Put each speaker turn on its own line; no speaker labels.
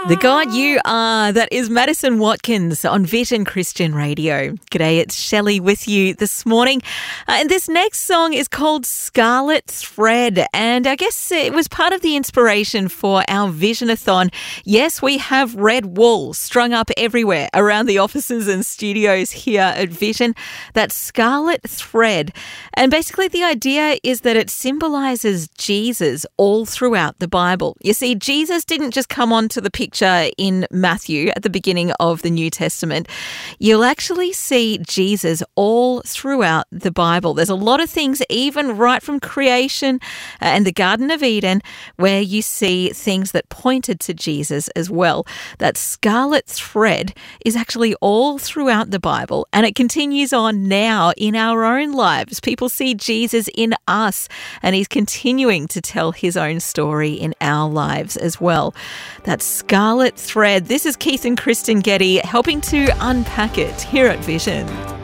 The God You Are, that is Madison Watkins on Vision Christian Radio. G'day, it's Shelley with you this morning. And this next song is called Scarlet Thread. And I guess it was part of the inspiration for our Visionathon. Yes, we have red wool strung up everywhere around the offices and studios here at Vision. That's Scarlet Thread. And basically the idea is that it symbolises Jesus all throughout the Bible. You see, Jesus didn't just come onto the picture in Matthew at the beginning of the New Testament. You'll actually see Jesus all throughout the Bible. There's a lot of things, even right from creation and the Garden of Eden, where you see things that pointed to Jesus as well. That scarlet thread is actually all throughout the Bible, and it continues on now in our own lives. People see Jesus in us, and he's continuing to tell his own story in our lives as well. That scarlet thread. This is Keith and Kristen Getty helping to unpack it here at Vision.